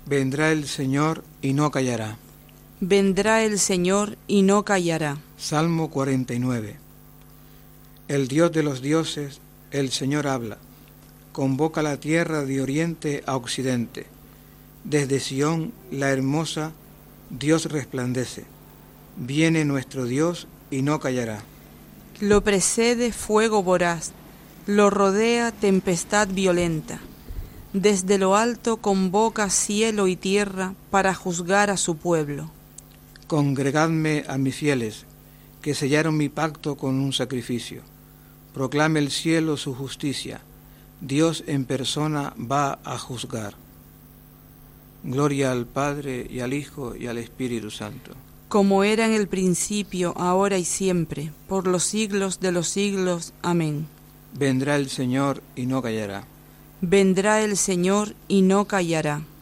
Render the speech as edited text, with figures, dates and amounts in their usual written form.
Vendrá el Señor y no callará. Vendrá el Señor y no callará. Salmo 49. El Dios de los dioses, el Señor habla. Convoca la tierra de oriente a occidente. Desde Sión, la hermosa, Dios resplandece. Viene nuestro Dios y no callará. Lo precede fuego voraz, lo rodea tempestad violenta. Desde lo alto convoca cielo y tierra para juzgar a su pueblo. Congregadme a mis fieles, que sellaron mi pacto con un sacrificio. Proclame el cielo su justicia. Dios en persona va a juzgar. Gloria al Padre, y al Hijo, y al Espíritu Santo. Como era en el principio, ahora y siempre, por los siglos de los siglos. Amén. Vendrá el Señor y no callará. Vendrá el Señor y no callará.